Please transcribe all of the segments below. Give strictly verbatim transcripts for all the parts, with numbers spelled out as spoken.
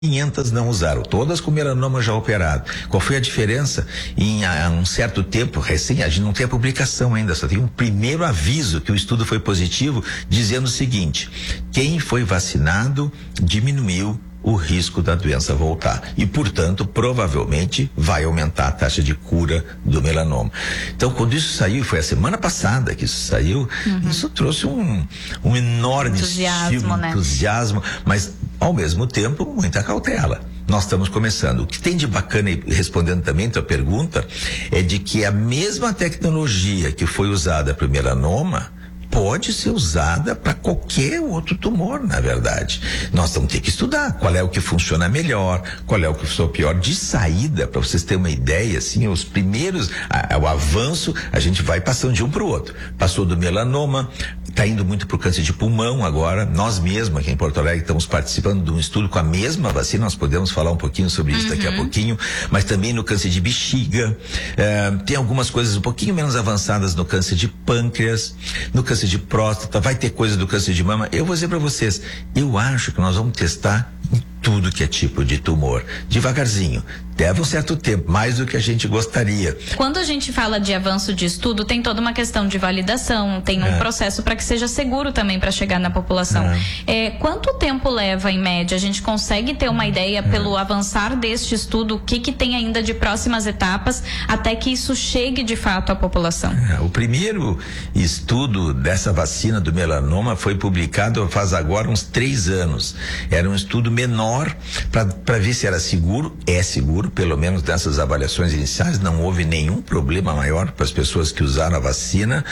quinhentas não usaram, todas com melanoma já operado. Qual foi a diferença? Em há um certo tempo, recém, a gente não tem a publicação ainda, só tem um primeiro aviso que o estudo foi positivo, dizendo o seguinte: quem foi vacinado diminuiu o risco da doença voltar e, portanto, provavelmente vai aumentar a taxa de cura do melanoma. Então, quando isso saiu, foi a semana passada que isso saiu, uhum. isso trouxe um, um enorme entusiasmo, estímulo, né? entusiasmo, mas ao mesmo tempo muita cautela. Nós estamos começando. O que tem de bacana, e respondendo também a tua pergunta, é de que a mesma tecnologia que foi usada para o melanoma pode ser usada para qualquer outro tumor, na verdade. Nós vamos ter que estudar qual é o que funciona melhor, qual é o que funciona pior. De saída, para vocês terem uma ideia, assim, os primeiros, a, o avanço, a gente vai passando de um para o outro. Passou do melanoma, está indo muito para o câncer de pulmão agora. Nós mesmos, aqui em Porto Alegre, estamos participando de um estudo com a mesma vacina, nós podemos falar um pouquinho sobre isso uhum. daqui a pouquinho, mas também no câncer de bexiga, eh, tem algumas coisas um pouquinho menos avançadas no câncer de pâncreas, no câncer de próstata, vai ter coisa do câncer de mama. Eu vou dizer para vocês, eu acho que nós vamos testar em tudo que é tipo de tumor, devagarzinho. Leva um certo tempo, mais do que a gente gostaria. Quando a gente fala de avanço de estudo, tem toda uma questão de validação, tem um é. processo para que seja seguro também para chegar na população. É. É, quanto tempo leva, em média? A gente consegue ter uma ideia, é. pelo avançar deste estudo, o que, que tem ainda de próximas etapas, até que isso chegue de fato à população? É, o primeiro estudo dessa vacina do melanoma foi publicado faz agora uns três anos. Era um estudo menor para ver se era seguro. É seguro, pelo menos dessas avaliações iniciais, não houve nenhum problema maior para as pessoas que usaram a vacina.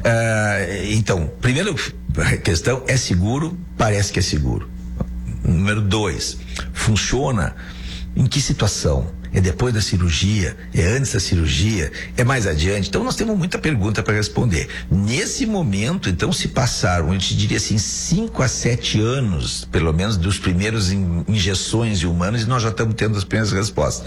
Uh, então, primeiro questão, é seguro? Parece que é seguro. Número dois, funciona em que situação? É depois da cirurgia? É antes da cirurgia? É mais adiante? Então nós temos muita pergunta para responder. Nesse momento, então, se passaram, eu te diria assim, cinco a sete anos, pelo menos, dos primeiros in, injeções de humanos, e nós já estamos tendo as primeiras respostas.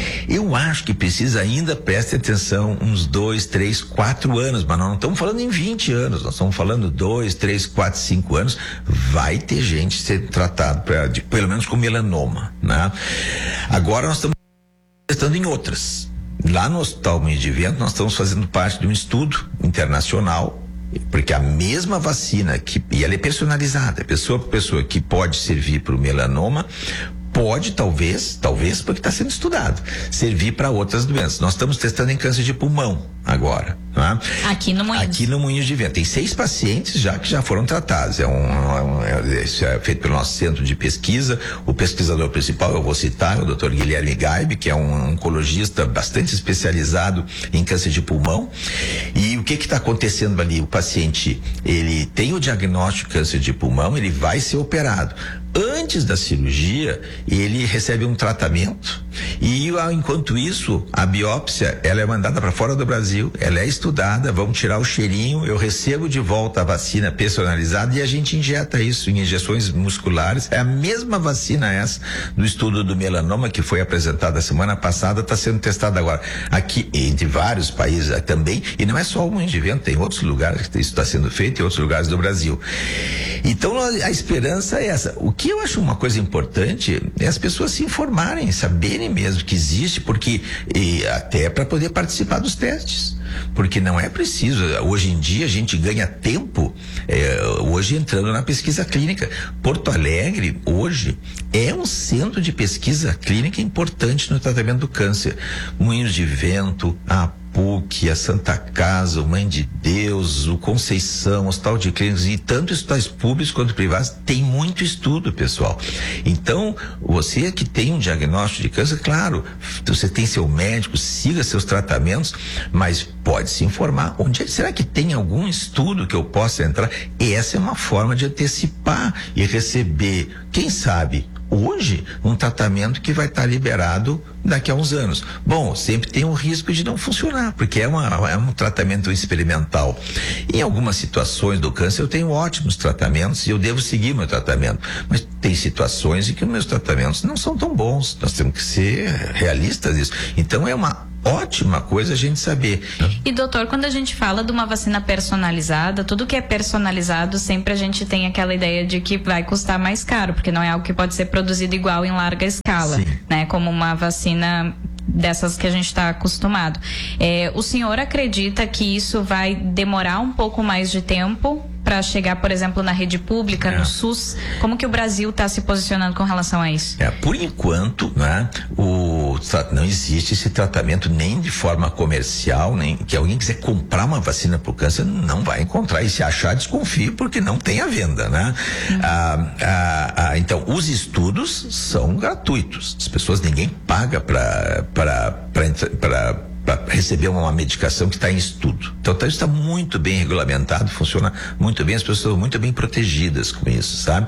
Eu acho que precisa ainda, preste atenção, uns dois, três, quatro anos, mas nós não estamos falando em vinte anos, nós estamos falando dois, três, quatro, cinco anos. Vai ter gente ser tratado, pra, de, pelo menos com melanoma, né? Agora nós estamos testando em outras. Lá no Hospital Moinhos de Vento nós estamos fazendo parte de um estudo internacional, porque a mesma vacina que, e ela é personalizada, pessoa por pessoa, que pode servir para o melanoma, pode talvez, talvez porque está sendo estudado, servir para outras doenças. Nós estamos testando em câncer de pulmão agora, né? Aqui no Moinhos. Aqui no Moinhos de Vento. Tem seis pacientes já que já foram tratados. É um, é, isso é feito pelo nosso centro de pesquisa. O pesquisador principal, eu vou citar, o doutor Guilherme Gaib, que é um oncologista bastante especializado em câncer de pulmão. E o que que está acontecendo ali? O paciente, ele tem o diagnóstico de câncer de pulmão, ele vai ser operado. Antes da cirurgia, ele recebe um tratamento e, enquanto isso, a biópsia, ela é mandada para fora do Brasil, ela é estudada, vamos tirar o cheirinho, eu recebo de volta a vacina personalizada e a gente injeta isso em injeções musculares. É a mesma vacina essa do estudo do melanoma que foi apresentada semana passada, está sendo testada agora aqui entre vários países também, e não é só o Moinhos de Vento, tem outros lugares que isso está sendo feito, em outros lugares do Brasil. Então a esperança é essa. O que eu acho uma coisa importante é as pessoas se informarem, saberem mesmo que existe, porque e até para poder participar dos testes, porque não é preciso. Hoje em dia a gente ganha tempo, é, hoje entrando na pesquisa clínica. Porto Alegre hoje é um centro de pesquisa clínica importante no tratamento do câncer. Moinhos de Vento, a P U C, a Santa Casa, o Mãe de Deus, o Conceição, o Hospital de Clínicas, e tanto hospitais públicos quanto privados, tem muito estudo, pessoal. Então, você que tem um diagnóstico de câncer, claro, você tem seu médico, siga seus tratamentos, mas pode se informar. Onde será que tem algum estudo que eu possa entrar? E essa é uma forma de antecipar e receber, quem sabe, hoje, um tratamento que vai estar liberado daqui a uns anos. Bom, sempre tem um risco de não funcionar, porque é, uma, é um tratamento experimental. Em algumas situações do câncer eu tenho ótimos tratamentos e eu devo seguir meu tratamento, mas tem situações em que meus tratamentos não são tão bons. Nós temos que ser realistas nisso. Então é uma ótima coisa a gente saber. E doutor, quando a gente fala de uma vacina personalizada, tudo que é personalizado, sempre a gente tem aquela ideia de que vai custar mais caro, porque não é algo que pode ser produzido igual em larga escala, Sim. né? Como uma vacina dessas que a gente está acostumado. É, o senhor acredita que isso vai demorar um pouco mais de tempo para chegar, por exemplo, na rede pública, é. no SUS? Como que o Brasil está se posicionando com relação a isso? É, por enquanto, né, o, não existe esse tratamento nem de forma comercial, nem que alguém quiser comprar uma vacina para o câncer, não vai encontrar. E se achar, desconfie, porque não tem à venda, né? Uhum. Ah, ah, ah, então, os estudos são gratuitos. As pessoas, ninguém paga para para para para receber uma medicação que está em estudo. Então, isso está muito bem regulamentado, funciona muito bem, as pessoas estão muito bem protegidas com isso, sabe?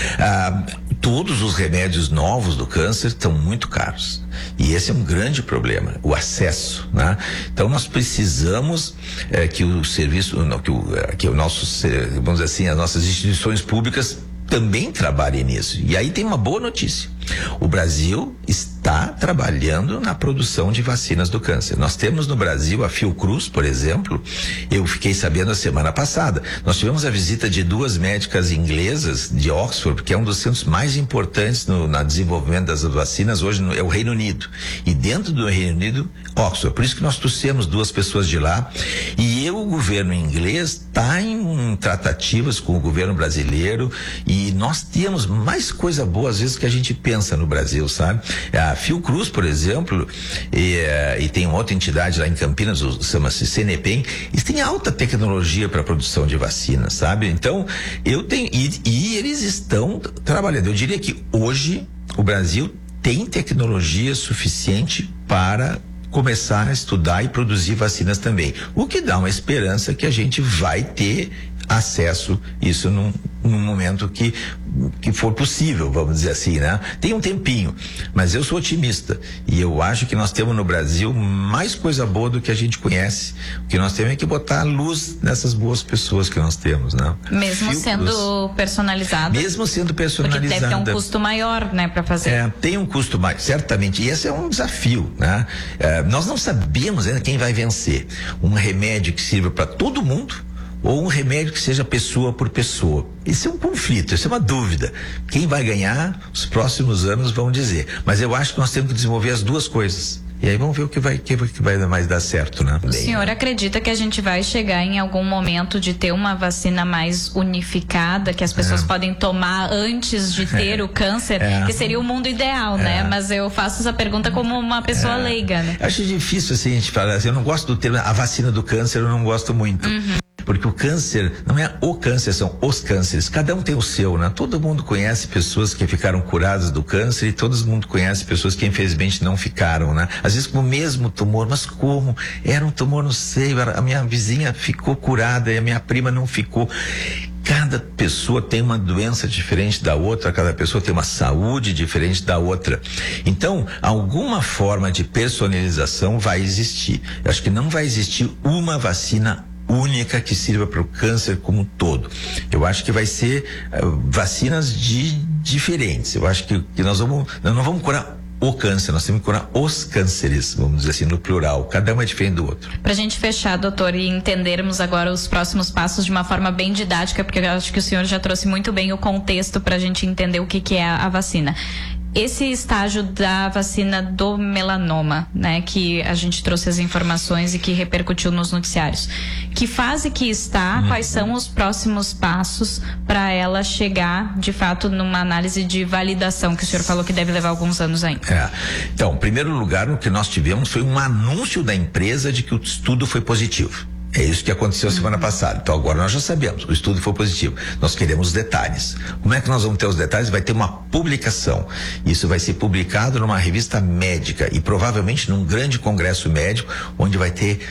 Ah, todos os remédios novos do câncer estão muito caros. E esse é um grande problema, o acesso, né? Então, nós precisamos eh, que o serviço, não, que, o, que o nosso, vamos dizer assim, as nossas instituições públicas também trabalhem nisso. E aí tem uma boa notícia. O Brasil está trabalhando na produção de vacinas do câncer. Nós temos no Brasil a Fiocruz, por exemplo. Eu fiquei sabendo a semana passada. Nós tivemos a visita de duas médicas inglesas de Oxford, que é um dos centros mais importantes no na desenvolvimento das vacinas hoje no, é o Reino Unido. E dentro do Reino Unido, Oxford. Por isso que nós trouxemos duas pessoas de lá. E eu, o governo inglês está em tratativas com o governo brasileiro, e nós temos mais coisa boa às vezes que a gente pensa no Brasil, sabe? A Fiocruz, por exemplo, e, e tem uma outra entidade lá em Campinas, chama-se Cenepem, eles têm alta tecnologia para a produção de vacinas, sabe? Então, eu tenho, e, e eles estão trabalhando. Eu diria que hoje o Brasil tem tecnologia suficiente para começar a estudar e produzir vacinas também, o que dá uma esperança que a gente vai ter acesso isso num, num momento que que for possível, vamos dizer assim, né? Tem um tempinho, mas eu sou otimista e eu acho que nós temos no Brasil mais coisa boa do que a gente conhece. O que nós temos é que botar a luz nessas boas pessoas que nós temos, né? Mesmo Fiocruz, sendo personalizado. Mesmo sendo personalizado. Porque deve ter um custo maior, né, para fazer. É, tem um custo mais, certamente. E esse é um desafio, né? É, nós não sabemos ainda quem vai vencer. Um remédio que sirva para todo mundo, ou um remédio que seja pessoa por pessoa. Isso é um conflito, isso é uma dúvida. Quem vai ganhar, os próximos anos vão dizer. Mas eu acho que nós temos que desenvolver as duas coisas. E aí vamos ver o que vai, que, que vai mais dar certo, né? O senhor acredita que a gente vai chegar em algum momento de ter uma vacina mais unificada, que as pessoas é. podem tomar antes de ter é. o câncer, é. que seria o mundo ideal, é. né? Mas eu faço essa pergunta como uma pessoa é. leiga, né? Acho difícil assim a gente falar assim, eu não gosto do termo, a vacina do câncer eu não gosto muito. Uhum. Porque o câncer não é o câncer, são os cânceres. Cada um tem o seu, né? Todo mundo conhece pessoas que ficaram curadas do câncer e todo mundo conhece pessoas que infelizmente não ficaram, né? Às vezes com o mesmo tumor, mas como? Era um tumor no seio, a minha vizinha ficou curada e a minha prima não ficou. Cada pessoa tem uma doença diferente da outra, cada pessoa tem uma saúde diferente da outra. Então, alguma forma de personalização vai existir. Eu acho que não vai existir uma vacina única que sirva para o câncer como um todo. Eu acho que vai ser uh, vacinas de diferentes. Eu acho que, que nós vamos, nós não vamos curar o câncer, nós temos que curar os cânceres, vamos dizer assim, no plural. Cada um é diferente do outro. Pra gente fechar, doutor, e entendermos agora os próximos passos de uma forma bem didática, porque eu acho que o senhor já trouxe muito bem o contexto pra gente entender o que, que é a, a vacina. Esse estágio da vacina do melanoma, né, que a gente trouxe as informações e que repercutiu nos noticiários. Que fase que está? Uhum. Quais são os próximos passos para ela chegar, de fato, numa análise de validação, que o senhor falou que deve levar alguns anos ainda? É. Então, em primeiro lugar, o que nós tivemos foi um anúncio da empresa de que o estudo foi positivo. É isso que aconteceu semana uhum. passada. Então agora nós já sabemos, o estudo foi positivo. Nós queremos os detalhes. Como é que nós vamos ter os detalhes? Vai ter uma publicação. Isso vai ser publicado numa revista médica e provavelmente num grande congresso médico, onde vai ter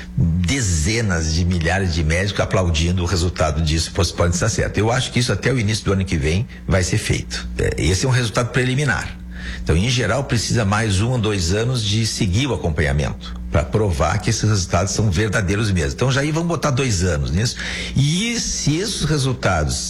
dezenas de milhares de médicos aplaudindo o resultado disso. Pode estar certo. Eu acho que isso até o início do ano que vem vai ser feito. Esse é um resultado preliminar. Então, em geral, precisa mais um ou dois anos de seguir o acompanhamento para provar que esses resultados são verdadeiros mesmo. Então, já aí vamos botar dois anos nisso. E se esses resultados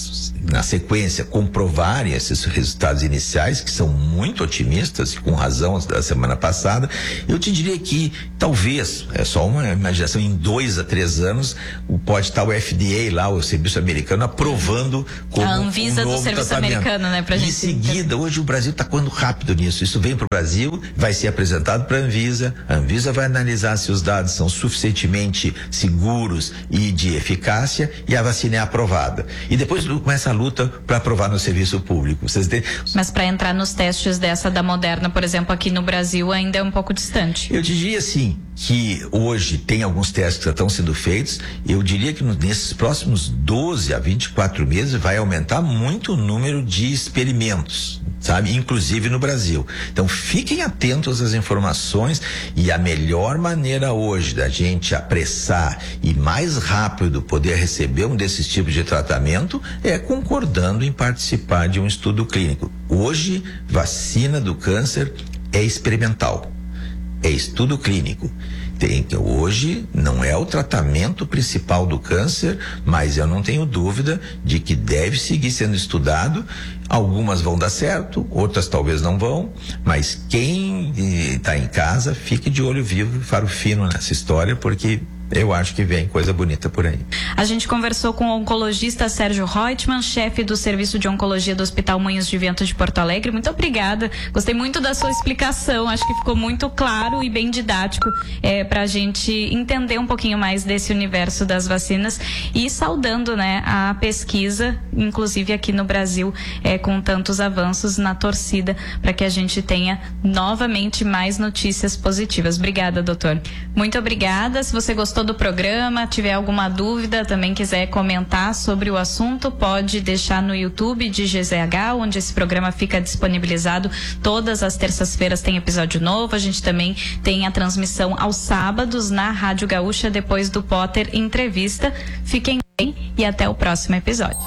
na sequência, comprovarem esses resultados iniciais, que são muito otimistas, e com razão da semana passada, eu te diria que talvez, é só uma imaginação, em dois a três anos, pode estar o F D A lá, o Serviço Americano, aprovando como a Anvisa um novo do Serviço tratamento. Americano, né, pra em gente seguida, hoje o Brasil está correndo rápido nisso. Isso vem para o Brasil, vai ser apresentado para a Anvisa, a Anvisa vai analisar se os dados são suficientemente seguros e de eficácia, e a vacina é aprovada. E depois começa a luta para aprovar no serviço público. Vocês têm... Mas para entrar nos testes dessa da Moderna, por exemplo, aqui no Brasil, ainda é um pouco distante. Eu diria assim, que hoje tem alguns testes que já estão sendo feitos. Eu diria que nesses próximos doze a vinte e quatro meses vai aumentar muito o número de experimentos, sabe? Inclusive no Brasil. Então fiquem atentos às informações, e a melhor maneira hoje da gente apressar e mais rápido poder receber um desses tipos de tratamento é concordando em participar de um estudo clínico. Hoje, vacina do câncer é experimental, é estudo clínico. Tem, hoje não é o tratamento principal do câncer, mas eu não tenho dúvida de que deve seguir sendo estudado. Algumas vão dar certo, outras talvez não vão, mas quem está em casa, fique de olho vivo, faro fino nessa história, porque eu acho que vem coisa bonita por aí. A gente conversou com o oncologista Sérgio Reutemann, chefe do Serviço de Oncologia do Hospital Moinhos de Vento de Porto Alegre. Muito obrigada. Gostei muito da sua explicação. Acho que ficou muito claro e bem didático é, para a gente entender um pouquinho mais desse universo das vacinas, e saudando, né, a pesquisa, inclusive aqui no Brasil, é, com tantos avanços, na torcida para que a gente tenha novamente mais notícias positivas. Obrigada, doutor. Muito obrigada. Se você gostou do programa, tiver alguma dúvida, também quiser comentar sobre o assunto, pode deixar no YouTube de G Z H, onde esse programa fica disponibilizado. Todas as terças-feiras tem episódio novo. A gente também tem a transmissão aos sábados na Rádio Gaúcha, depois do Potter Entrevista. Fiquem bem e até o próximo episódio.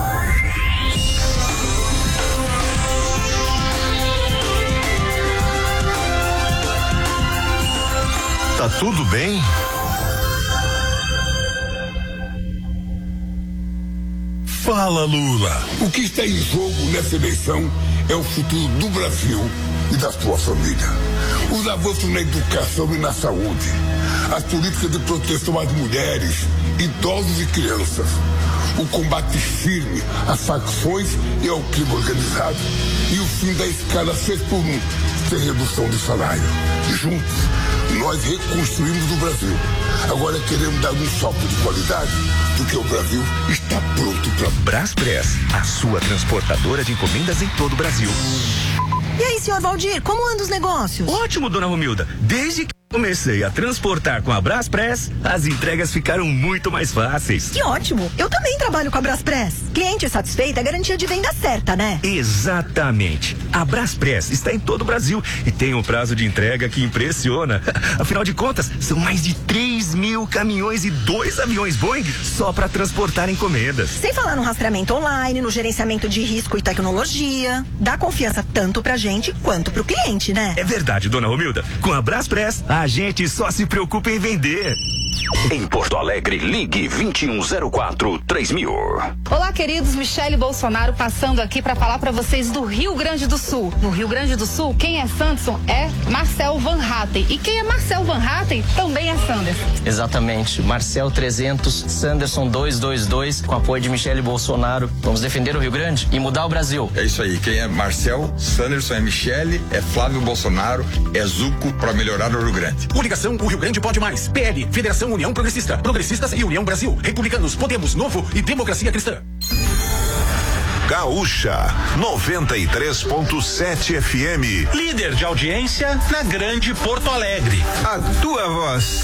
Tá tudo bem? Fala, Lula. O que está em jogo nessa eleição é o futuro do Brasil e da sua família. Os avanços na educação e na saúde, as políticas de proteção às mulheres, idosos e crianças, o combate firme às facções e ao crime organizado, e o fim da escala seis por um, sem redução de salário. Juntos, nós reconstruímos o Brasil. Agora queremos dar um salto de qualidade, porque o Brasil está pronto para... Braspress, a sua transportadora de encomendas em todo o Brasil. E aí, senhor Valdir, como andam os negócios? Ótimo, dona Romilda. Desde que comecei a transportar com a Braspress, as entregas ficaram muito mais fáceis. Que ótimo! Eu também trabalho com a Braspress. Cliente satisfeito é garantia de venda certa, né? Exatamente. A Braspress está em todo o Brasil e tem um prazo de entrega que impressiona. Afinal de contas, são mais de três mil caminhões e dois aviões Boeing só para transportar encomendas. Sem falar no rastreamento online, no gerenciamento de risco e tecnologia. Dá confiança tanto pra gente quanto pro cliente, né? É verdade, dona Romilda. Com a Braspress, a gente só se preocupa em vender. Em Porto Alegre, ligue vinte e um zero quatro, três mil. Olá, queridos, Michele Bolsonaro passando aqui para falar para vocês do Rio Grande do Sul. No Rio Grande do Sul, quem é Sanderson é Marcel Van Hatten. E quem é Marcel Van Hatten também é Sanderson. Exatamente. Marcel trezentos, Sanderson duzentos e vinte e dois, com apoio de Michele Bolsonaro. Vamos defender o Rio Grande e mudar o Brasil. É isso aí. Quem é Marcel, Sanderson é Michele, é Flávio Bolsonaro, é Zuco para melhorar o Rio Grande. Coligação O Rio Grande Pode Mais. P L, Federação União Progressista, Progressistas e União Brasil, Republicanos, Podemos, Novo e Democracia Cristã. Gaúcha noventa e três ponto sete F M. Líder de audiência na Grande Porto Alegre. A tua voz.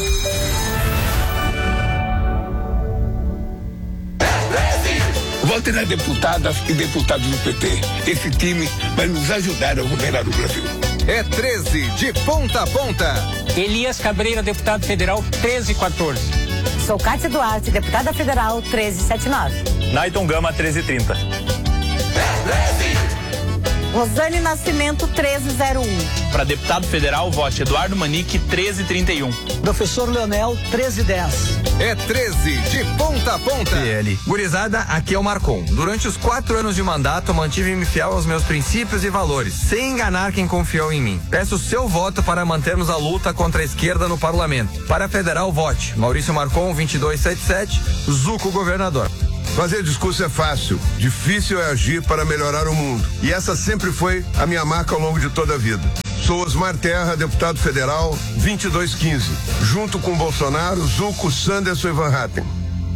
Vote nas deputadas e deputados do P T. Esse time vai nos ajudar a governar o Brasil. É treze, de ponta a ponta. Elias Cabreira, deputado federal, treze quatorze. Sou Cátia Duarte, deputada federal, treze setenta e nove. Naiton Gama, treze trinta. Rosane Nascimento, treze zero um. Para deputado federal, vote Eduardo Manique, treze trinta e um. Professor Leonel, treze dez. É treze de ponta a ponta. P L. Gurizada, aqui é o Marcon. Durante os quatro anos de mandato, mantive-me fiel aos meus princípios e valores, sem enganar quem confiou em mim. Peço seu voto para mantermos a luta contra a esquerda no parlamento. Para federal, vote Maurício Marcon, vinte e dois setenta e sete, Zuco governador. Fazer discurso é fácil, difícil é agir para melhorar o mundo. E essa sempre foi a minha marca ao longo de toda a vida. Sou Osmar Terra, deputado federal, vinte e dois quinze. Junto com Bolsonaro, Zuco, Sanderson e Van Hatten.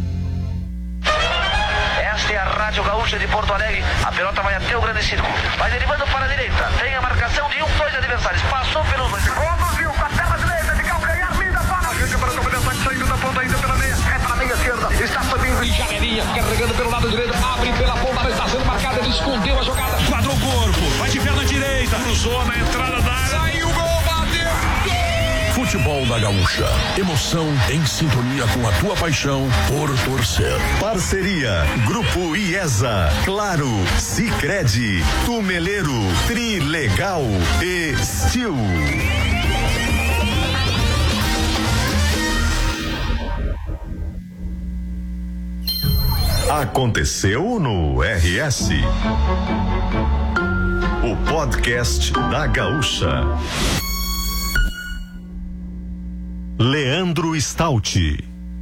Esta é a Rádio Gaúcha de Porto Alegre. A pelota vai até o grande círculo. Vai derivando para a direita. Tem a marcação de um, dois adversários. Passou pelos dois. Conduziu com a perna direita de calcanhar. Linda para a gente para o ataque saindo da ponta ainda pela meia. É para a meia esquerda. Está subindo em Janelinha. Carregando pelo lado direito. Abre pela ponta. Mas está sendo marcada. Ele escondeu a jogada. Quadrou o corpo. Vai de perna direita. Cruzou na entrada da área. Saiu o gol. Bateu. Futebol da Gaúcha. Emoção em sintonia com a tua paixão por torcer. Parceria Grupo IESA, Claro, Sicredi, Tumeleiro, Trilegal e Steel. Aconteceu no R S. O podcast da Gaúcha. Leandro Stout.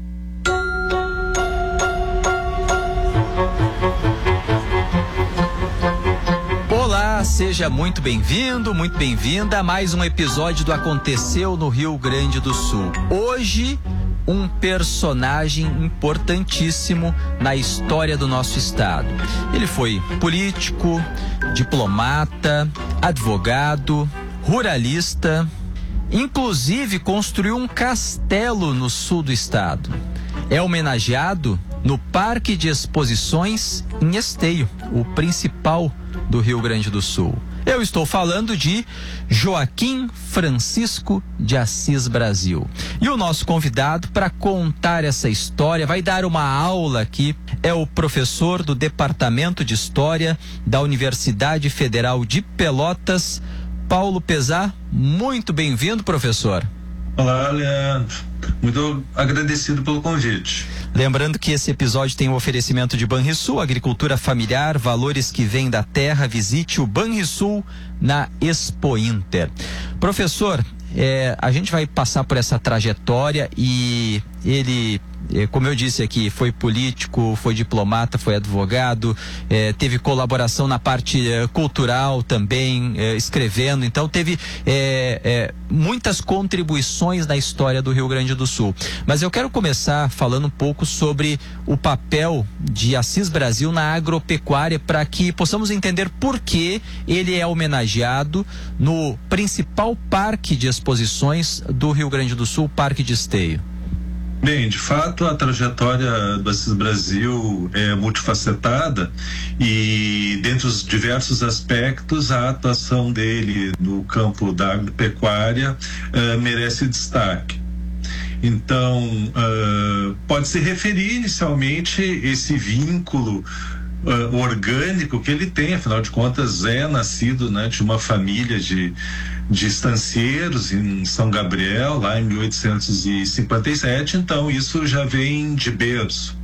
Olá, seja muito bem-vindo, muito bem-vinda a mais um episódio do Aconteceu no Rio Grande do Sul. Hoje, um personagem importantíssimo na história do nosso estado. Ele foi político, diplomata, advogado, ruralista, inclusive construiu um castelo no sul do estado. É homenageado no Parque de Exposições em Esteio, o principal do Rio Grande do Sul. Eu estou falando de Joaquim Francisco de Assis Brasil. E o nosso convidado para contar essa história, vai dar uma aula aqui, é o professor do Departamento de História da Universidade Federal de Pelotas, Paulo Pesar. Muito bem-vindo, professor. Olá, Leandro. Muito agradecido pelo convite. Lembrando que esse episódio tem o um oferecimento de Banrisul, agricultura familiar, valores que vêm da terra. Visite o Banrisul na Expo Inter. Professor, é, a gente vai passar por essa trajetória e ele, como eu disse aqui, foi político, foi diplomata, foi advogado, eh, teve colaboração na parte eh, cultural também, eh, escrevendo, então teve eh, eh, muitas contribuições na história do Rio Grande do Sul. Mas eu quero começar falando um pouco sobre o papel de Assis Brasil na agropecuária, para que possamos entender por que ele é homenageado no principal parque de exposições do Rio Grande do Sul, Parque de Esteio. Bem, de fato, a trajetória do Assis Brasil é multifacetada e, dentre os diversos aspectos, a atuação dele no campo da agropecuária uh, merece destaque. Então, uh, pode-se referir inicialmente esse vínculo uh, orgânico que ele tem, afinal de contas, é nascido, né, de uma família de de estancieiros em São Gabriel, lá em mil oitocentos e cinquenta e sete, então isso já vem de berço.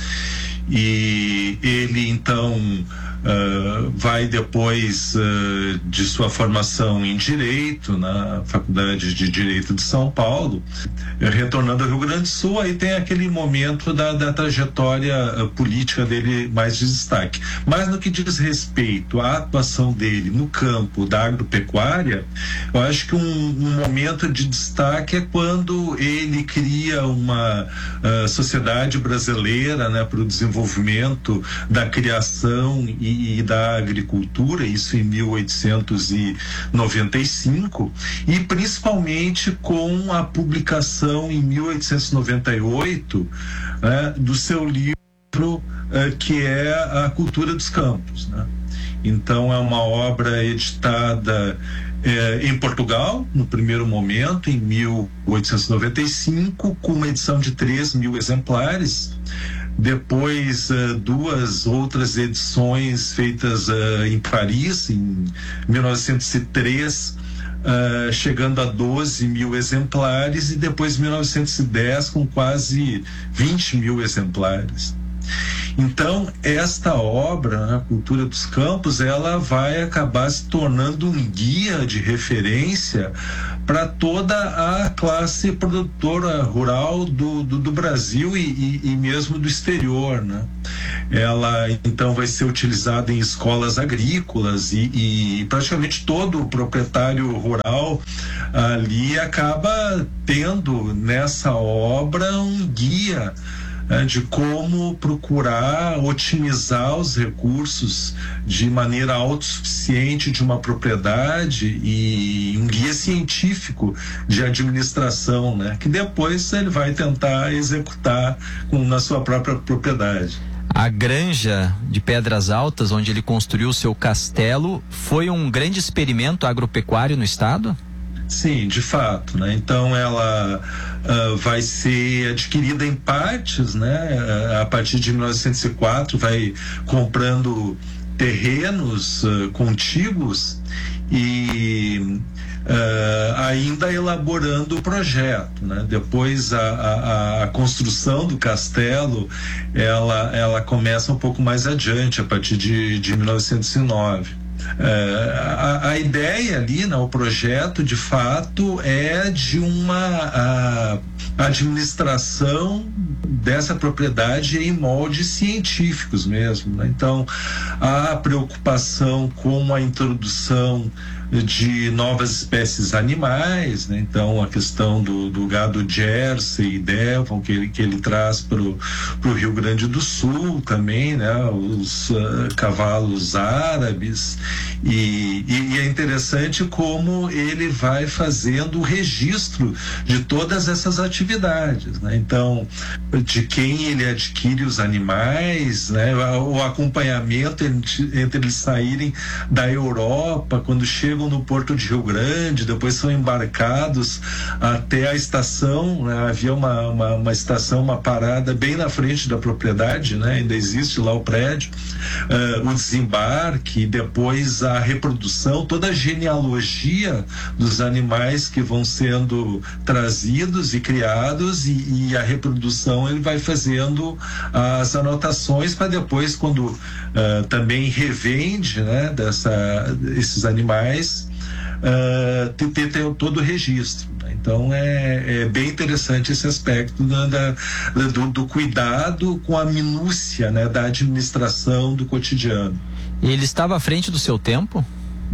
E ele, então, uh, vai depois uh, de sua formação em Direito, na Faculdade de Direito de São Paulo, uh, retornando ao Rio Grande do Sul, aí tem aquele momento da, da trajetória uh, política dele mais de destaque. Mas no que diz respeito à atuação dele no campo da agropecuária, eu acho que um, um momento de destaque é quando ele cria uma uh, sociedade brasileira, né, para o desenvolvimento da criação e, e da agricultura, isso em mil oitocentos e noventa e cinco, e principalmente com a publicação em mil oitocentos e noventa e oito, né, do seu livro uh, que é A Cultura dos Campos, né? Então é uma obra editada eh, em Portugal, no primeiro momento, em mil oitocentos e noventa e cinco, com uma edição de três mil exemplares, depois uh, duas outras edições feitas uh, em Paris, em mil novecentos e três, uh, chegando a doze mil exemplares, e depois mil novecentos e dez com quase vinte mil exemplares. Então, esta obra, né, a Cultura dos Campos, ela vai acabar se tornando um guia de referência para toda a classe produtora rural do, do, do Brasil e, e, e mesmo do exterior, né? Ela, então, vai ser utilizada em escolas agrícolas e, e praticamente todo o proprietário rural ali acaba tendo nessa obra um guia de como procurar otimizar os recursos de maneira autossuficiente de uma propriedade, e um guia científico de administração, né, que depois ele vai tentar executar com, na sua própria propriedade. A granja de Pedras Altas, onde ele construiu o seu castelo, foi um grande experimento agropecuário no estado? Sim, de fato, né? Então ela uh, vai ser adquirida em partes, né? Uh, a partir de mil novecentos e quatro vai comprando terrenos uh, contíguos e uh, ainda elaborando o projeto, né? Depois a, a, a construção do castelo ela, ela começa um pouco mais adiante, a partir de, de mil novecentos e nove. Uh, a, a ideia ali, né, o projeto de fato é de uma administração dessa propriedade em moldes científicos mesmo, né? Então a preocupação com a introdução de novas espécies animais, né? Então a questão do, do gado Jersey e Devon que ele, que ele traz para o Rio Grande do Sul também, né? Os uh, cavalos árabes e, e, e é interessante como ele vai fazendo o registro de todas essas atividades, né? Então de quem ele adquire os animais, né? O acompanhamento entre, entre eles saírem da Europa, quando chegam no Porto de Rio Grande, depois são embarcados até a estação, né? Havia uma, uma, uma estação, uma parada bem na frente da propriedade, né? Ainda existe lá o prédio, uh, o desembarque, depois a reprodução, toda a genealogia dos animais que vão sendo trazidos e criados, e, e a reprodução ele vai fazendo as anotações para depois, quando uh, também revende, né, dessa, esses animais, Uh, ter, ter, ter todo o registro, né? Então é, é bem interessante esse aspecto da, da, do, do cuidado com a minúcia, né, da administração do cotidiano. E ele estava à frente do seu tempo?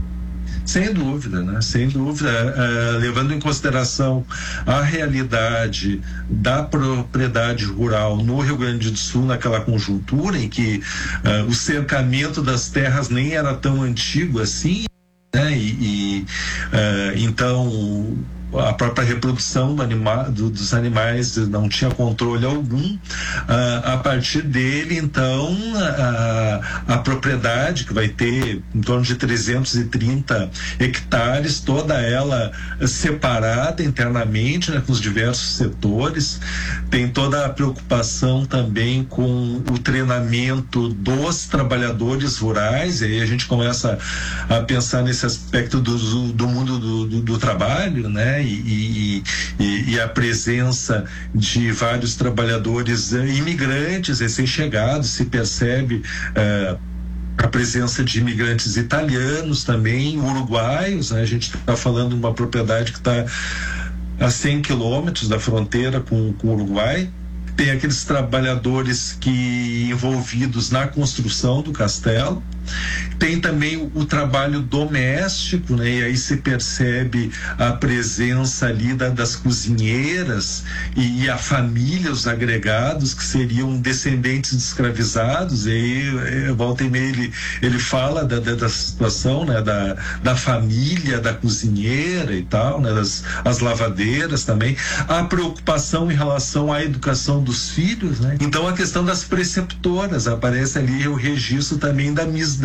Sem dúvida, né? Sem dúvida, uh, levando em consideração a realidade da propriedade rural no Rio Grande do Sul, naquela conjuntura em que uh, o cercamento das terras nem era tão antigo assim, né? E, e uh, então a própria reprodução do anima, do, dos animais não tinha controle algum. Uh, a partir dele, então, a, a propriedade, que vai ter em torno de trezentos e trinta hectares, toda ela separada internamente, né, com os diversos setores, tem toda a preocupação também com o treinamento dos trabalhadores rurais, e aí a gente começa a pensar nesse aspecto do, do mundo do, do, do trabalho, né? E, e, e a presença de vários trabalhadores uh, imigrantes recém-chegados, se percebe uh, a presença de imigrantes italianos também, uruguaios, né? A gente está falando de uma propriedade que está a cem quilômetros da fronteira com, com o Uruguai. Tem aqueles trabalhadores que envolvidos na construção do castelo. Tem também o, o trabalho doméstico, né? E aí se percebe a presença ali da, das cozinheiras e, e a família, os agregados, que seriam descendentes de escravizados. E aí, volta e meia, ele, ele fala da, da, da situação, né? Da, da família, da cozinheira e tal, né? Das, as lavadeiras também. A preocupação em relação à educação dos filhos, né? Então a questão das preceptoras, aparece ali o registro também da Miss Day,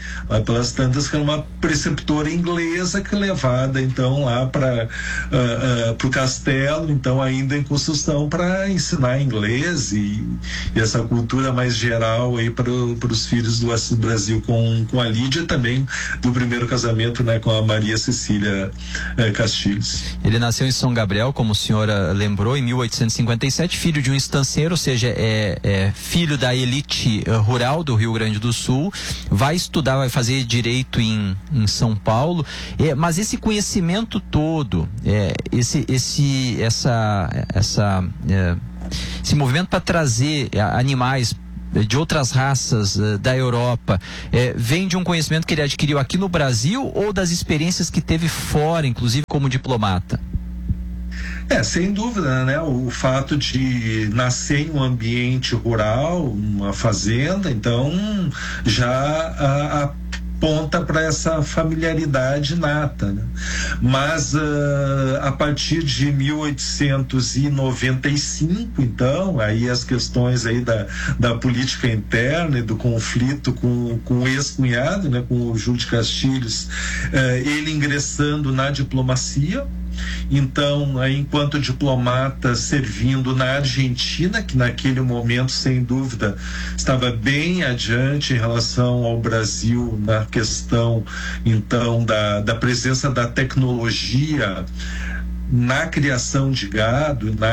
lá pelas tantas, que era uma preceptora inglesa que levada então lá para uh, uh, o castelo, então ainda em construção, para ensinar inglês e, e essa cultura mais geral aí para os filhos do Assis Brasil com, com a Lídia, também do primeiro casamento, né, com a Maria Cecília uh, Castilhos. Ele nasceu em São Gabriel, como o senhor uh, lembrou, em mil oitocentos e cinquenta e sete, filho de um estanceiro, ou seja, é, é filho da elite uh, rural do Rio Grande do Sul, vai estudar, vai fazer direito em, em São Paulo, é, mas esse conhecimento todo, é, esse, esse, essa, essa, é, esse movimento para trazer animais de outras raças uh, da Europa, é, vem de um conhecimento que ele adquiriu aqui no Brasil ou das experiências que teve fora, inclusive como diplomata? É, sem dúvida, né? O fato de nascer em um ambiente rural, uma fazenda, então já a, a aponta para essa familiaridade nata, né? Mas uh, a partir de mil oitocentos e noventa e cinco, então, aí as questões aí da, da política interna e do conflito com, com o ex-cunhado, né, com o Júlio de Castilhos, uh, ele ingressando na diplomacia. Então, aí, enquanto diplomata, servindo na Argentina, que naquele momento, sem dúvida, estava bem adiante em relação ao Brasil na questão, então, da, da presença da tecnologia na criação de gado, na,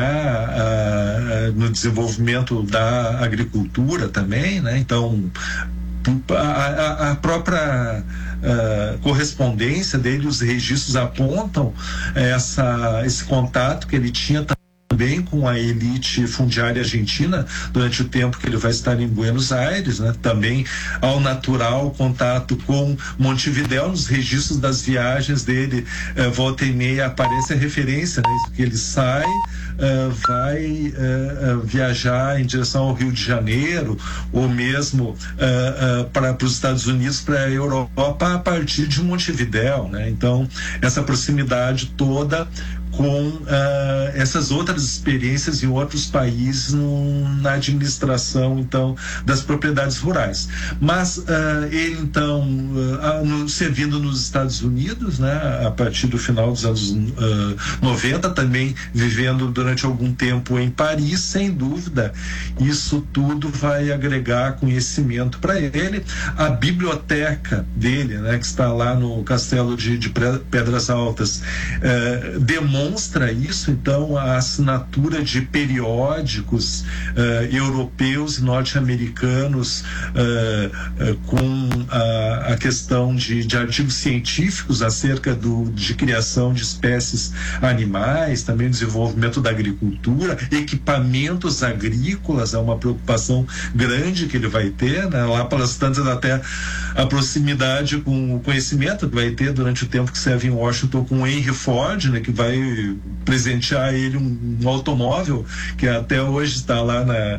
a, no desenvolvimento da agricultura também, né? Então, a, a, a própria Uh, correspondência dele, os registros apontam essa, esse contato que ele tinha também com a elite fundiária argentina durante o tempo que ele vai estar em Buenos Aires, né? Também ao natural contato com Montevidéu, nos registros das viagens dele, uh, volta e meia aparece a referência, né? Que ele sai, Uh, vai uh, uh, viajar em direção ao Rio de Janeiro, ou mesmo uh, uh, para os Estados Unidos, para a Europa, a partir de Montevidéu, né? Então, essa proximidade toda com uh, essas outras experiências em outros países no, na administração, então, das propriedades rurais. Mas uh, ele, então, uh, no, servindo nos Estados Unidos, né, a partir do final dos anos uh, noventa, também vivendo durante algum tempo em Paris, sem dúvida, isso tudo vai agregar conhecimento para ele. A biblioteca dele, né, que está lá no Castelo de, de Pedras Altas, uh, demonstra demonstra isso, então, a assinatura de periódicos uh, europeus e norte-americanos uh, uh, com a, a questão de, de artigos científicos acerca do, de criação de espécies animais, também desenvolvimento da agricultura, equipamentos agrícolas, é uma preocupação grande que ele vai ter, né? Lá pelas tantas, até a proximidade com o conhecimento que vai ter durante o tempo que serve em Washington com o Henry Ford, né, que vai presentear ele um, um automóvel que até hoje está lá na,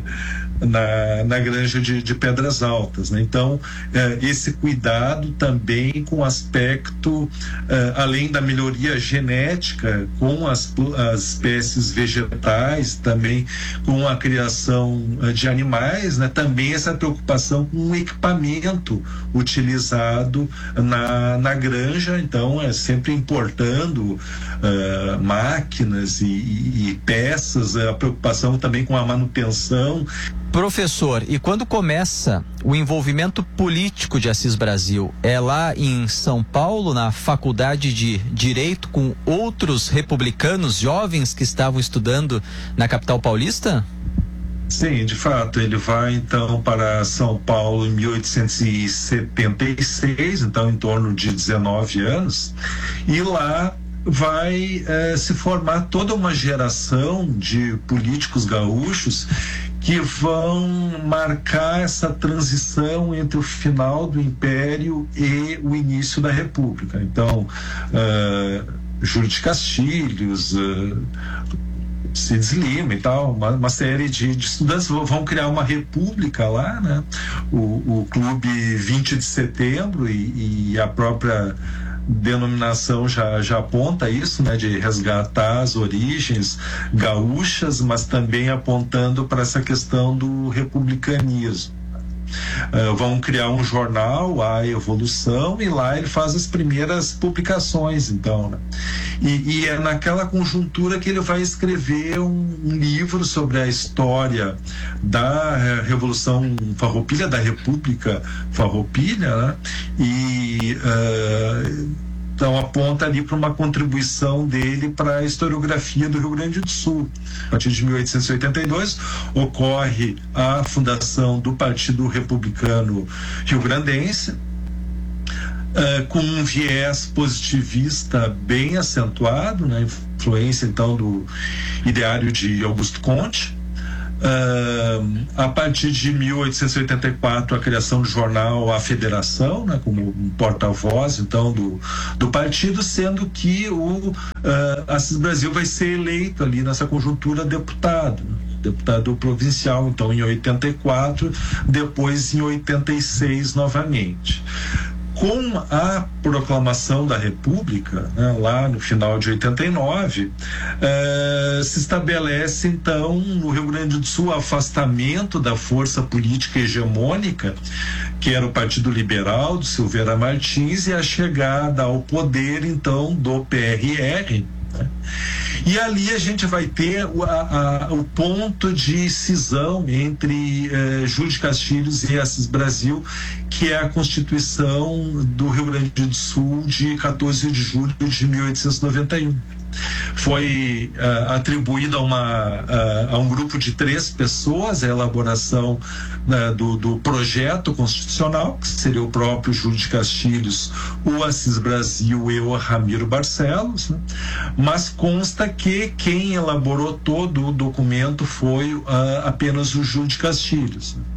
na, na granja de, de Pedras Altas, né? Então, eh, esse cuidado também com o aspecto, eh, além da melhoria genética com as, as espécies vegetais, também com a criação eh, de animais, né? Também essa preocupação com o equipamento utilizado na, na granja, então é sempre importando uh, máquinas e, e, e peças, a preocupação também com a manutenção. Professor, e quando começa o envolvimento político de Assis Brasil? É lá em São Paulo, na Faculdade de Direito, com outros republicanos jovens que estavam estudando na capital paulista? Sim, de fato, ele vai então para São Paulo em mil oitocentos e setenta e seis, então em torno de dezenove anos, e lá vai eh, se formar toda uma geração de políticos gaúchos que vão marcar essa transição entre o final do Império e o início da República. Então, uh, Júlio de Castilhos, uh, Cides Lima e tal, uma, uma série de, de estudantes vão criar uma república lá, né? O, o Clube vinte de Setembro e, e a própria denominação já, já aponta isso, né, de resgatar as origens gaúchas, mas também apontando para essa questão do republicanismo. Uh, vão criar um jornal, a Evolução, e lá ele faz as primeiras publicações, então, né? E, e é naquela conjuntura que ele vai escrever um, um livro sobre a história da Revolução Farroupilha, da República Farroupilha, né? E uh, então aponta ali para uma contribuição dele para a historiografia do Rio Grande do Sul. A partir de mil oitocentos e oitenta e dois ocorre a fundação do Partido Republicano Rio-Grandense, Uh, com um viés positivista bem acentuado, né? Influência então do ideário de Augusto Conte. Uh, a partir de mil oitocentos e oitenta e quatro, a criação do jornal A Federação, né, como um porta-voz então do, do partido, sendo que o uh, Assis Brasil vai ser eleito ali nessa conjuntura deputado, né? Deputado provincial, então em oitenta e quatro, depois em oitenta e seis novamente. Com a proclamação da República, né, lá no final de oitenta e nove, eh, se estabelece então no Rio Grande do Sul o afastamento da força política hegemônica, que era o Partido Liberal do Silveira Martins, e a chegada ao poder então do P R R, né? E ali a gente vai ter o, a, a, o ponto de cisão entre eh, Júlio de Castilhos e Assis Brasil, que é a Constituição do Rio Grande do Sul de quatorze de julho de mil oitocentos e noventa e um. Foi uh, atribuída a, uma, uh, a um grupo de três pessoas a elaboração uh, do, do projeto constitucional, que seria o próprio Júlio de Castilhos, o Assis Brasil e o Ramiro Barcelos, né? Mas consta que quem elaborou todo o documento foi uh, apenas o Júlio de Castilhos, né?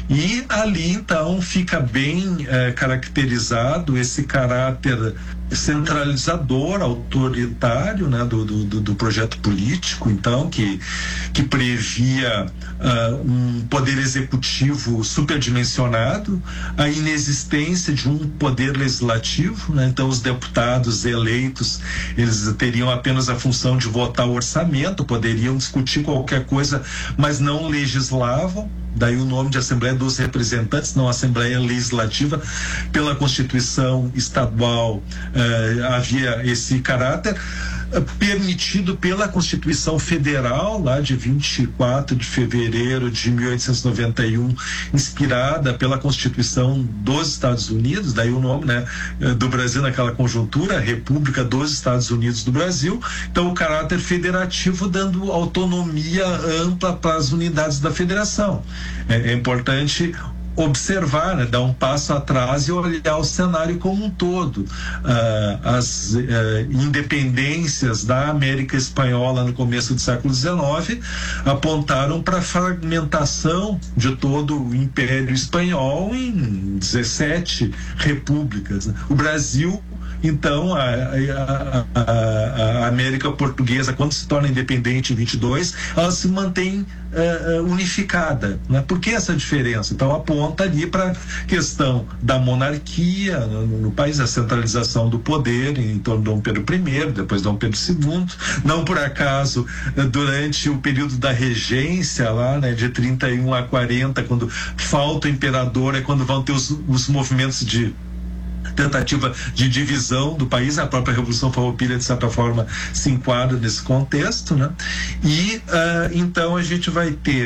E ali então fica bem eh, caracterizado esse caráter centralizador, autoritário, né, do, do, do projeto político, então, que, que previa uh, um poder executivo superdimensionado, a inexistência de um poder legislativo, né? Então os deputados eleitos, eles teriam apenas a função de votar o orçamento, poderiam discutir qualquer coisa, mas não legislavam. Daí o nome de Assembleia dos Representantes, não Assembleia Legislativa. Pela Constituição Estadual eh, havia esse caráter, eh, permitido pela Constituição Federal, lá de vinte e quatro de fevereiro de mil oitocentos e noventa e um, inspirada pela Constituição dos Estados Unidos, daí o nome, né, do Brasil naquela conjuntura, República dos Estados Unidos do Brasil. Então o caráter federativo dando autonomia ampla para as unidades da federação. É, é importante observar, né, dar um passo atrás e olhar o cenário como um todo. Uh, as uh, independências da América Espanhola no começo do século dezenove apontaram para a fragmentação de todo o Império Espanhol em dezessete repúblicas, né? O Brasil, então, a, a, a, a América Portuguesa, quando se torna independente em vinte e dois, ela se mantém uh, unificada, né? Por que essa diferença? Então aponta ali para a questão da monarquia no, no país, a centralização do poder em torno de Dom Pedro I, depois Dom Pedro segundo. Não por acaso, durante o período da regência lá, né, de trinta e um a quarenta, quando falta o imperador, é quando vão ter os, os movimentos de tentativa de divisão do país. A própria Revolução Farroupilha, de certa forma, se enquadra nesse contexto, né? E uh, então a gente vai ter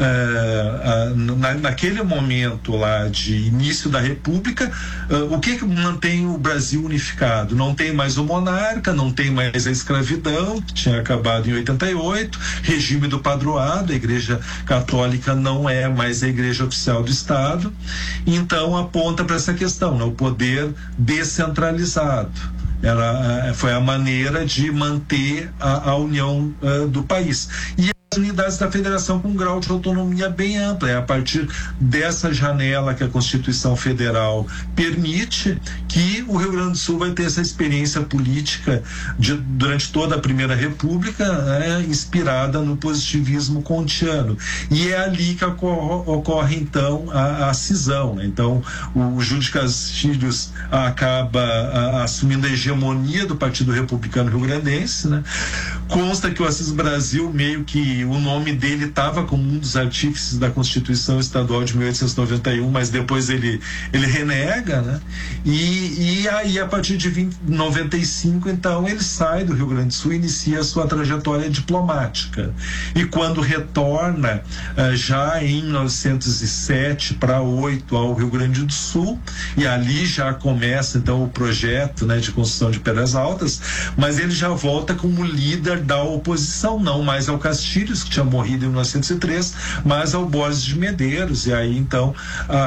uh, uh, na, naquele momento lá de início da República, uh, o que que mantém o Brasil unificado? Não tem mais o monarca, não tem mais a escravidão, que tinha acabado em oitenta e oito, regime do padroado, a Igreja Católica não é mais a igreja oficial do Estado, então aponta para essa questão, né? O poder descentralizado. Ela, foi a maneira de manter a, a união uh, do país. E as unidades da federação com um grau de autonomia bem ampla. É a partir dessa janela que a Constituição Federal permite que o Rio Grande do Sul vai ter essa experiência política de, durante toda a Primeira República, né, inspirada no positivismo kantiano. E é ali que ocorre, ocorre então a, a cisão, né? Então o Júlio de Castilhos acaba a, assumindo a hegemonia do Partido Republicano Rio-Grandense, né, consta que o Assis Brasil, meio que o nome dele estava como um dos artífices da Constituição Estadual de mil oitocentos e noventa e um, mas depois ele, ele renega, né? E, e aí, a partir de vinte, noventa e cinco, então, ele sai do Rio Grande do Sul e inicia a sua trajetória diplomática. E quando retorna, já em mil novecentos e sete para oito ao Rio Grande do Sul, e ali já começa, então, o projeto, né, de construção de Pedras Altas, mas ele já volta como líder da oposição, não mais ao Castilhos, que tinha morrido em mil novecentos e três, mas ao Borges de Medeiros. E aí, então,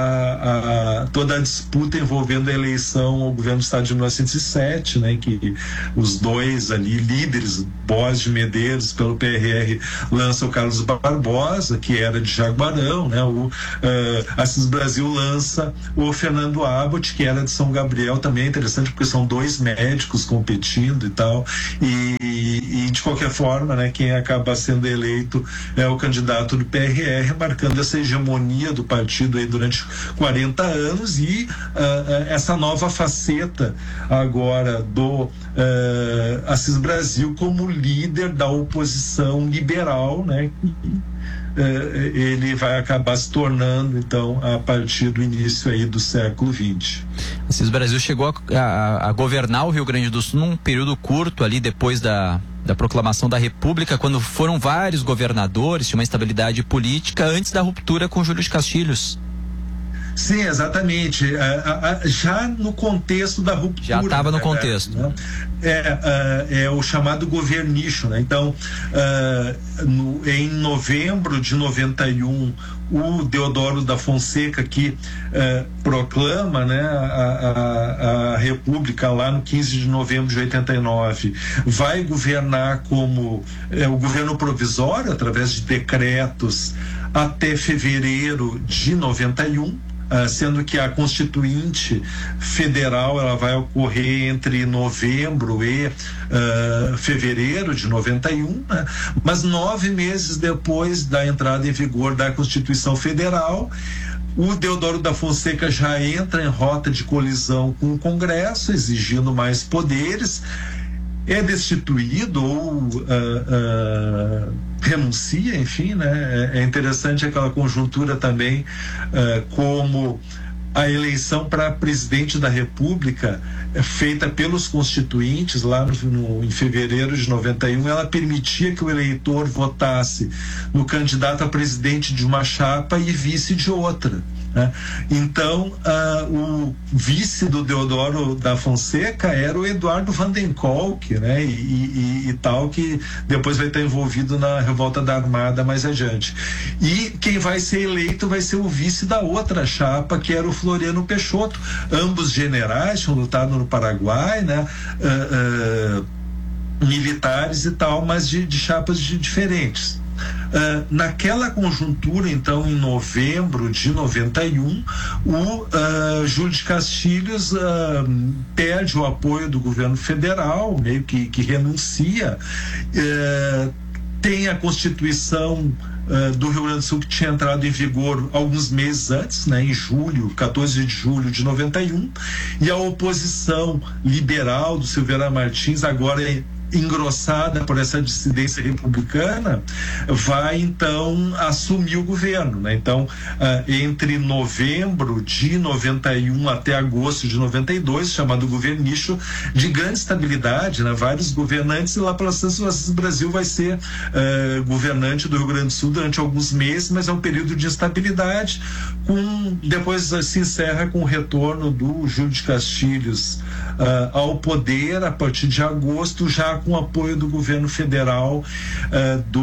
a, a, toda a disputa envolvendo a eleição ao governo do estado de mil novecentos e sete, né, que os dois ali, líderes, Borges de Medeiros pelo P R R, lança o Carlos Barbosa, que era de Jaguarão, né, o uh, Assis Brasil lança o Fernando Abbott, que era de São Gabriel. Também é interessante porque são dois médicos competindo e tal, e, e de qualquer forma, né, quem acaba sendo eleito é o candidato do P R R, marcando essa hegemonia do partido aí durante quarenta anos, e uh, essa nova faceta agora do uh, Assis Brasil como líder da oposição liberal, né, ele vai acabar se tornando, então, a partir do início aí do século vinte. Assis Brasil chegou a, a, a governar o Rio Grande do Sul num período curto ali depois da, da proclamação da República, quando foram vários governadores, tinha uma estabilidade política antes da ruptura com Júlio de Castilhos. Sim, exatamente. Já no contexto da ruptura. Já estava no né, contexto. Né? É, é, é o chamado governicho, né? Então, uh, no, em novembro de noventa e um, o Deodoro da Fonseca, que uh, proclama, né, a, a, a República lá no quinze de novembro de oitenta e nove, vai governar como é, o governo provisório, através de decretos, até fevereiro de noventa e um. Uh, sendo que a Constituinte Federal ela vai ocorrer entre novembro e uh, fevereiro de noventa e um, né? Mas nove meses depois da entrada em vigor da Constituição Federal, o Deodoro da Fonseca já entra em rota de colisão com o Congresso, exigindo mais poderes, é destituído ou uh, uh, renuncia, enfim, né? É interessante aquela conjuntura também, uh, como a eleição para presidente da República, feita pelos constituintes lá no, no, em fevereiro de noventa e um, ela permitia que o eleitor votasse no candidato a presidente de uma chapa e vice de outra. Né? Então, uh, o vice do Deodoro da Fonseca era o Eduardo Vandenkolk, né? E, e, e tal, que depois vai estar envolvido na revolta da Armada mais adiante. E quem vai ser eleito vai ser o vice da outra chapa, que era o Floriano Peixoto. Ambos generais, tinham lutado no Paraguai, né? Uh, uh, militares e tal, mas de, de chapas de, diferentes. Uh, naquela conjuntura, então, em novembro de noventa e um, o uh, Júlio de Castilhos uh, perde o apoio do governo federal, meio que, que renuncia, uh, tem a Constituição Uh, do Rio Grande do Sul, que tinha entrado em vigor alguns meses antes, né, em julho, quatorze de julho de noventa e um, e a oposição liberal do Silveira Martins, agora é engrossada por essa dissidência republicana, vai então assumir o governo, né? Então, uh, entre novembro de noventa e um até agosto de noventa e dois, chamado governicho, de grande estabilidade, né? Vários governantes, e lá pelas tantas o Assis Brasil vai ser uh, governante do Rio Grande do Sul durante alguns meses, mas é um período de instabilidade, com, depois uh, se encerra com o retorno do Júlio de Castilhos uh, ao poder a partir de agosto, já com apoio do governo federal, uh, do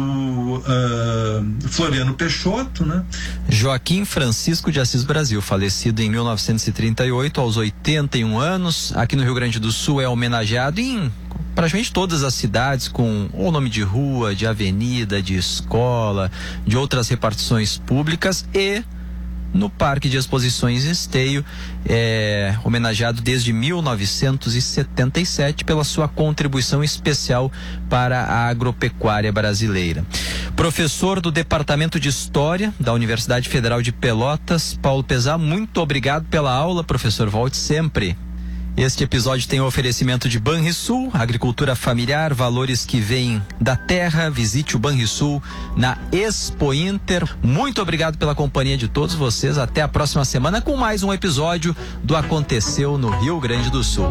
uh, Floriano Peixoto, né? Joaquim Francisco de Assis Brasil, falecido em mil novecentos e trinta e oito, aos oitenta e um anos, aqui no Rio Grande do Sul, é homenageado em praticamente todas as cidades, com o nome de rua, de avenida, de escola, de outras repartições públicas, e no Parque de Exposições Esteio, é homenageado desde mil novecentos e setenta e sete pela sua contribuição especial para a agropecuária brasileira. Professor do Departamento de História da Universidade Federal de Pelotas, Paulo Pesar, muito obrigado pela aula, professor. Volte sempre. Este episódio tem o oferecimento de Banrisul, agricultura familiar, valores que vêm da terra. Visite o Banrisul na Expo Inter. Muito obrigado pela companhia de todos vocês. Até a próxima semana com mais um episódio do Aconteceu no Rio Grande do Sul.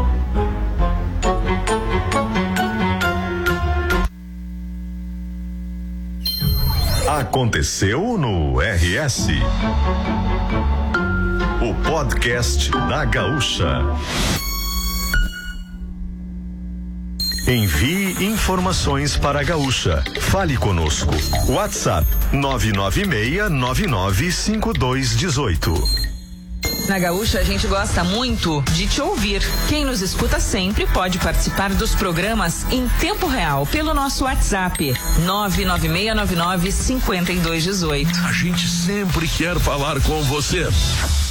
Aconteceu no R S. O podcast da Gaúcha. Envie informações para a Gaúcha. Fale conosco. WhatsApp nove nove seis nove nove cinco dois um oito. Na Gaúcha, a gente gosta muito de te ouvir. Quem nos escuta sempre pode participar dos programas em tempo real pelo nosso WhatsApp nove nove seis nove nove cinco dois um oito. A gente sempre quer falar com você.